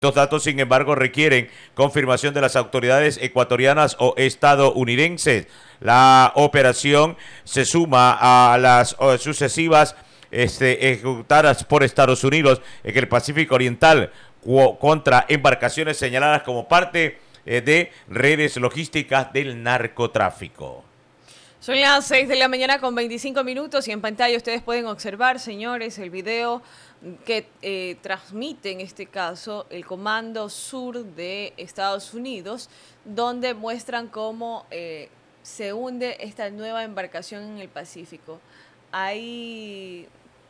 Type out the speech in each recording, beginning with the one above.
Los datos, sin embargo, requieren confirmación de las autoridades ecuatorianas o estadounidenses. La operación se suma a las sucesivas ejecutadas por Estados Unidos en el Pacífico Oriental contra embarcaciones señaladas como parte de redes logísticas del narcotráfico. Son las 6 de la mañana con 25 minutos y en pantalla ustedes pueden observar, señores, el video que transmite en este caso el Comando Sur de Estados Unidos, donde muestran cómo se hunde esta nueva embarcación en el Pacífico. Ahí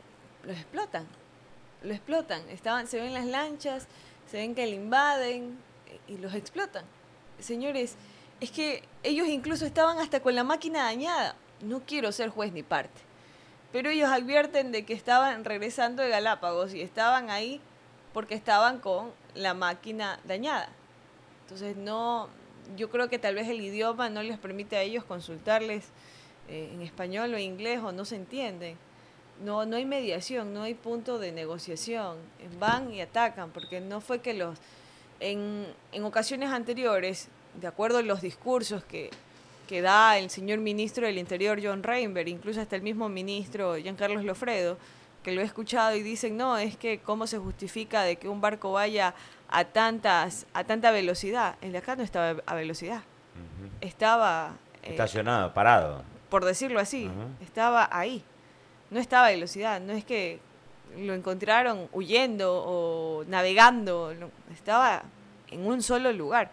lo explotan. Se ven las lanchas, se ven que le invaden y los explotan. Señores, es que ellos incluso estaban hasta con la máquina dañada. No quiero ser juez ni parte, pero ellos advierten de que estaban regresando de Galápagos y estaban ahí porque estaban con la máquina dañada. Entonces yo creo que tal vez el idioma no les permite a ellos consultarles en español o inglés o no se entienden. No hay mediación, no hay punto de negociación. Van y atacan porque no fue que en ocasiones anteriores, de acuerdo a los discursos que da el señor ministro del Interior, John Reinberg, incluso hasta el mismo ministro Giancarlos Lofredo, que lo he escuchado y dicen, no, es que cómo se justifica de que un barco vaya a tanta velocidad. El de acá no estaba a velocidad. Estaba... estacionado, parado. Por decirlo así, estaba ahí. No estaba a velocidad, no es que lo encontraron huyendo o navegando, estaba en un solo lugar.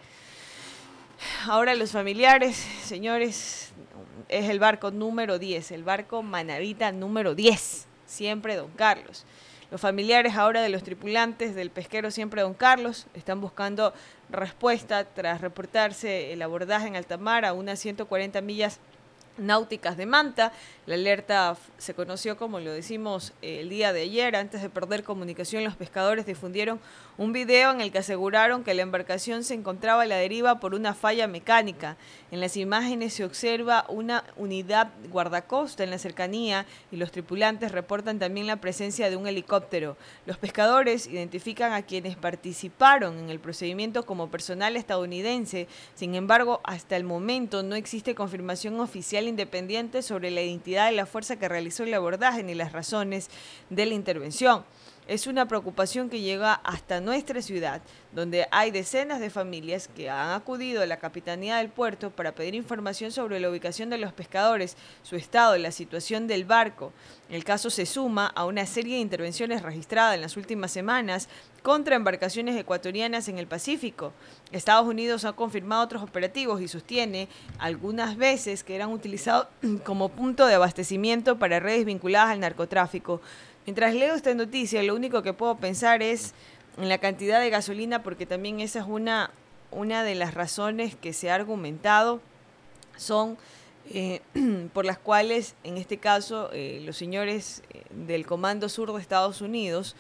Ahora los familiares, señores, es el barco número 10, el barco Manavita número 10, siempre Don Carlos. Los familiares ahora de los tripulantes del pesquero Siempre Don Carlos están buscando respuesta tras reportarse el abordaje en alta mar a unas 140 millas náuticas de Manta. La alerta se conoció, como lo decimos, el día de ayer. Antes de perder comunicación, los pescadores difundieron un video en el que aseguraron que la embarcación se encontraba a la deriva por una falla mecánica. En las imágenes se observa una unidad guardacosta en la cercanía y los tripulantes reportan también la presencia de un helicóptero. Los pescadores identifican a quienes participaron en el procedimiento como personal estadounidense. Sin embargo, hasta el momento no existe confirmación oficial independiente sobre la identidad de la fuerza que realizó el abordaje ni las razones de la intervención. Es una preocupación que llega hasta nuestra ciudad, donde hay decenas de familias que han acudido a la Capitanía del Puerto para pedir información sobre la ubicación de los pescadores, su estado y la situación del barco. El caso se suma a una serie de intervenciones registradas en las últimas semanas contra embarcaciones ecuatorianas en el Pacífico. Estados Unidos ha confirmado otros operativos y sostiene algunas veces que eran utilizados como punto de abastecimiento para redes vinculadas al narcotráfico. Mientras leo esta noticia, lo único que puedo pensar es en la cantidad de gasolina, porque también esa es una de las razones que se ha argumentado, son por las cuales, en este caso, los señores del Comando Sur de Estados Unidos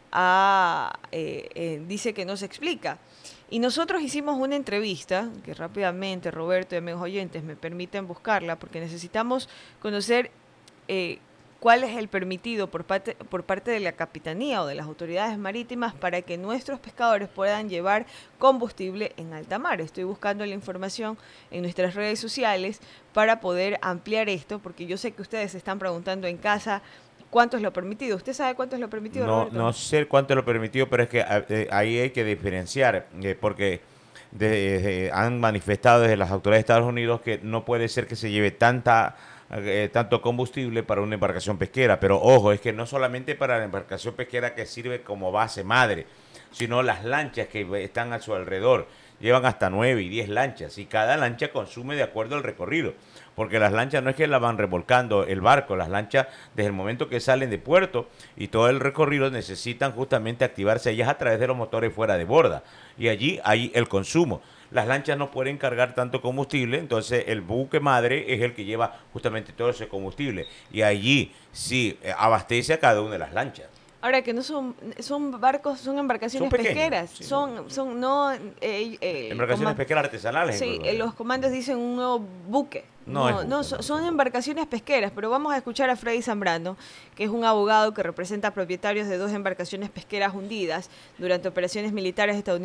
dice que no se explica. Y nosotros hicimos una entrevista, que rápidamente Roberto y amigos oyentes me permiten buscarla, porque necesitamos conocer cuál es el permitido por parte de la Capitanía o de las autoridades marítimas para que nuestros pescadores puedan llevar combustible en alta mar. Estoy buscando la información en nuestras redes sociales para poder ampliar esto, porque yo sé que ustedes se están preguntando en casa cuánto es lo permitido. ¿Usted sabe cuánto es lo permitido, Roberto? No sé cuánto es lo permitido, pero es que ahí hay que diferenciar, porque han manifestado desde las autoridades de Estados Unidos que no puede ser que se lleve tanto combustible para una embarcación pesquera, pero ojo, es que no solamente para la embarcación pesquera que sirve como base madre, sino las lanchas que están a su alrededor. Llevan hasta 9 y 10 lanchas y cada lancha consume de acuerdo al recorrido, porque las lanchas no es que la van remolcando el barco, las lanchas desde el momento que salen de puerto y todo el recorrido necesitan justamente activarse ellas a través de los motores fuera de borda y allí hay el consumo. Las lanchas no pueden cargar tanto combustible, entonces el buque madre es el que lleva justamente todo ese combustible y allí sí abastece a cada una de las lanchas. Ahora que no son barcos, son embarcaciones pesqueras, sí, son no embarcaciones pesqueras artesanales. Sí, los comandos dicen un nuevo buque, No, son embarcaciones pesqueras, pero vamos a escuchar a Freddy Zambrano, que es un abogado que representa a propietarios de 2 embarcaciones pesqueras hundidas durante operaciones militares estadounidenses